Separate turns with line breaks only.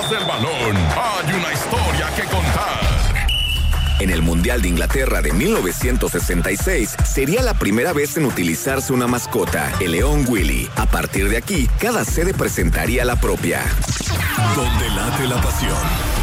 detrás del balón hay una historia que contar.
En el Mundial de Inglaterra de 1966, sería la primera vez en utilizarse una mascota, el león Willy. A partir de aquí, cada sede presentaría la propia.
Donde late la pasión.